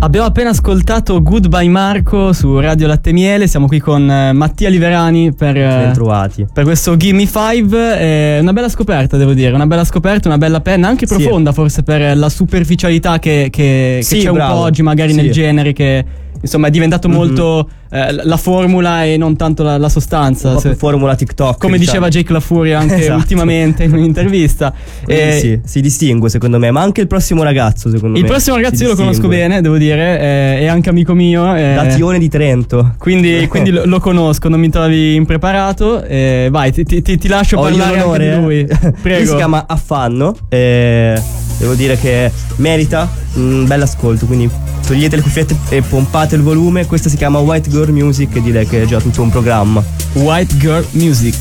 Abbiamo appena ascoltato Goodbye Marco su Radio Latte Miele. Siamo qui con Mattia Liverani per questo Gimme Five. Una bella scoperta, devo dire. Una bella scoperta, una bella penna, anche profonda, forse, per la superficialità che c'è un po' oggi magari nel genere, che insomma è diventato molto la formula e non tanto la sostanza. Un po' più formula TikTok, come diceva Jake La Furia anche ultimamente in un'intervista. Si distingue secondo me, ma anche il prossimo ragazzo secondo me. Il prossimo ragazzo io lo conosco bene, devo dire, è anche amico mio. Da Tione di Trento. Quindi lo conosco, non mi trovi impreparato. Vai, ti lascio parlare anche di lui. Prego. Lui si chiama Affanno. Devo dire che merita un bel ascolto, quindi togliete le cuffiette e pompate il volume. Questa si chiama White Girl Music e direi che è già tutto un programma. White Girl Music.